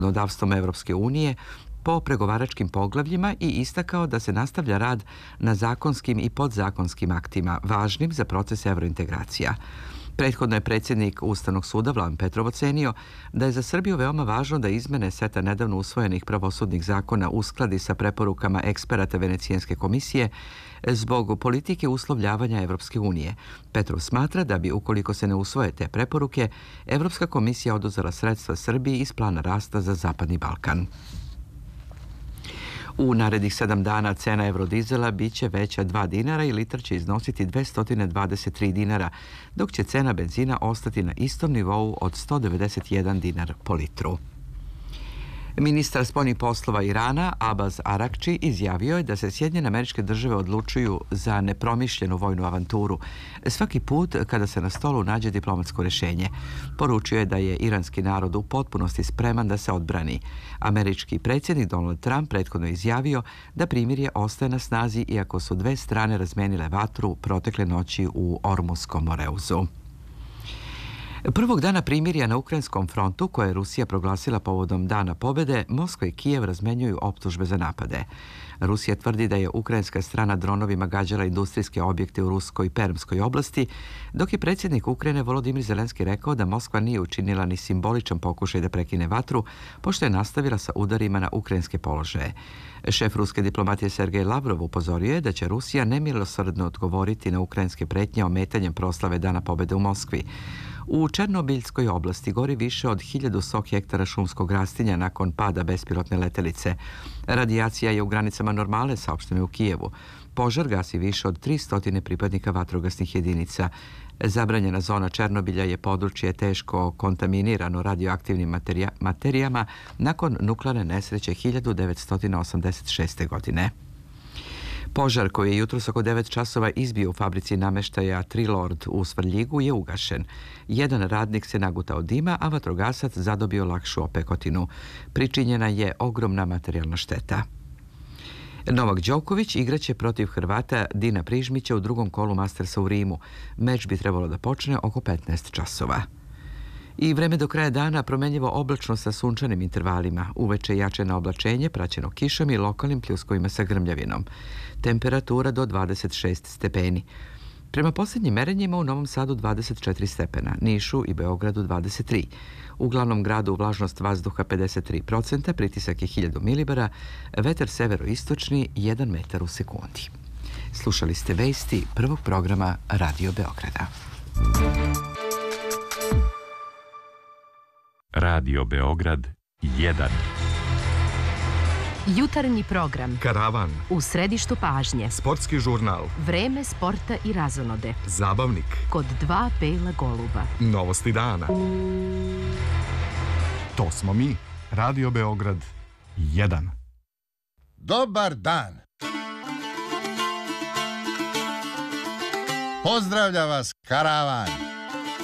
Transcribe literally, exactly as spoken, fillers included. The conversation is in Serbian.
zakonodavstvom Evropske unije po pregovaračkim poglavljima i istakao da se nastavlja rad na zakonskim i podzakonskim aktima važnim za proces evrointegracija. Prethodno je predsjednik Ustavnog suda Vladan Petrov ocenio da je za Srbiju veoma važno da izmene seta nedavno usvojenih pravosudnih zakona uskladi sa preporukama eksperata Venecijanske komisije zbog politike uslovljavanja Evropske unije. Petrov smatra da bi, ukoliko se ne usvoje te preporuke, Evropska komisija oduzela sredstva Srbiji iz plana rasta za Zapadni Balkan. U narednih sedam dana cena eurodizela biće veća dva dinara i litar će iznositi dvesta dvadeset tri dinara, dok će cena benzina ostati na istom nivou od sto devedeset jedan dinar po litru. Ministar spoljnih poslova Irana, Abbas Arakči, izjavio je da se Sjedinjene Američke Države odlučuju za nepromišljenu vojnu avanturu svaki put kada se na stolu nađe diplomatsko rješenje. Poručio je da je iranski narod u potpunosti spreman da se odbrani. Američki predsjednik Donald Trump prethodno izjavio da primirje ostaje na snazi iako su dve strane razmenile vatru protekle noći u Ormuskom moreuzu. Prvog dana primirja na ukrajinskom frontu, koje je Rusija proglasila povodom Dana pobjede, Moskva i Kijev razmenjuju optužbe za napade. Rusija tvrdi da je ukrajinska strana dronovima gađala industrijske objekte u Ruskoj i Permskoj oblasti, dok je predsjednik Ukrajine Volodimir Zelenski rekao da Moskva nije učinila ni simboličan pokušaj da prekine vatru, pošto je nastavila sa udarima na ukrajinske položaje. Šef ruske diplomatije Sergej Lavrov upozorio je da će Rusija nemilosrdno odgovoriti na ukrajinske pretnje ometanjem proslave Dana pobjede u Moskvi. U Černobiljskoj oblasti gori više od hiljadu sto hektara šumskog rastinja nakon pada bespilotne letelice. Radijacija je u granicama normale, saopšteno je u Kijevu. Požar gasi više od tristo pripadnika vatrogasnih jedinica. Zabranjena zona Černobilja je područje teško kontaminirano radioaktivnim materija, materijama nakon nuklearne nesreće hiljadu devetsto osamdeset šeste. godine. Požar koji je jutros oko devet časova izbio u fabrici namještaja Trilord u Svrljigu je ugašen. Jedan radnik se nagutao dima, a vatrogasac zadobio lakšu opekotinu. Pričinjena je ogromna materijalna šteta. Novak Đoković igraće protiv Hrvata Dina Prižmića u drugom kolu Mastersa u Rimu. Meč bi trebalo da počne oko petnaest časova. I vreme do kraja dana promenljivo oblačno sa sunčanim intervalima. Uveče jače na oblačenje, praćeno kišom i lokalnim pljuskovima sa grmljavinom. Temperatura do dvadeset šest stepeni. Prema posljednjim merenjima u Novom Sadu dvadeset četiri stepena, Nišu i Beogradu dvadeset tri. U glavnom gradu vlažnost vazduha pedeset tri procenta, pritisak je hiljadu milibara, vetar severoistočni jedan metar u sekundi. Slušali ste vesti prvog programa Radio Beograda. Radio Beograd jedan. Jutarnji program. Karavan. U središtu pažnje. Sportski žurnal. Vreme sporta i razonode. Zabavnik. Kod dva bela goluba. Novosti dana. To smo mi. Radio Beograd jedan. Dobar dan. Pozdravlja vas Karavan.